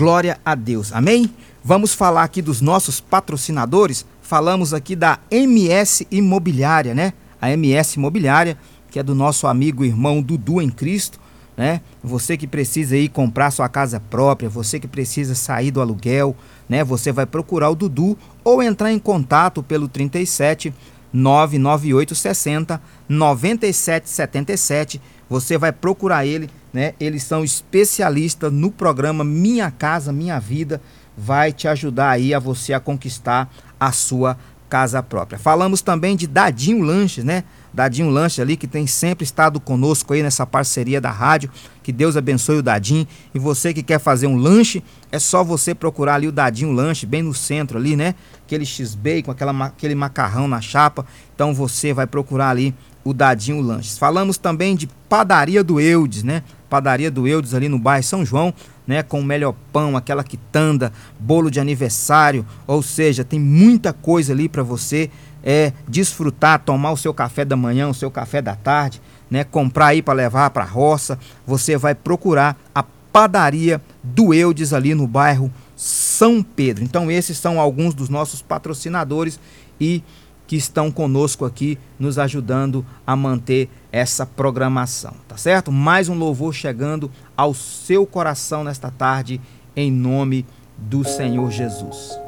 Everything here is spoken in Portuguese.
Glória a Deus, amém? Vamos falar aqui dos nossos patrocinadores. Falamos aqui da MS Imobiliária, né? A MS Imobiliária, que é do nosso amigo irmão Dudu em Cristo, né? Você que precisa ir comprar sua casa própria, você que precisa sair do aluguel, né? Você vai procurar o Dudu ou entrar em contato pelo 37 998 60 97 77. Você vai procurar ele, né? Eles são especialistas no programa Minha Casa Minha Vida. Vai te ajudar aí a você a conquistar a sua casa própria. Falamos também de Dadinho Lanches, né? Dadinho Lanches ali, que tem sempre estado conosco aí nessa parceria da rádio. Que Deus abençoe o Dadinho. E você que quer fazer um lanche, é só você procurar ali o Dadinho Lanche, bem no centro ali, né? Aquele X-Bacon, aquele macarrão na chapa. Então você vai procurar ali o Dadinho Lanches. Falamos também de Padaria do Eudes, né? Padaria do Eudes ali no bairro São João, né? Com o melhor pão, aquela quitanda, bolo de aniversário, ou seja, tem muita coisa ali para você desfrutar, tomar o seu café da manhã, o seu café da tarde, né? Comprar aí para levar para a roça. Você vai procurar a Padaria do Eudes ali no bairro São Pedro. Então esses são alguns dos nossos patrocinadores e que estão conosco aqui, nos ajudando a manter essa programação, tá certo? Mais um louvor chegando ao seu coração nesta tarde, em nome do Senhor Jesus.